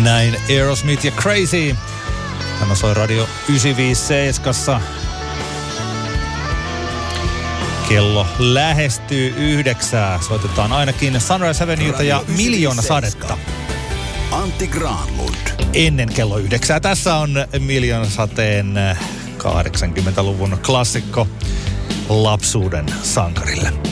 Näin Aerosmith ja Crazy. Tämä soi Radio 957. Kello lähestyy 9. Soitetaan ainakin Sunrise Avenueta ja Miljoona sadetta. Antti Granlund. Ennen kello 9. Tässä on Miljoona sateen 80-luvun klassikko lapsuuden sankarille.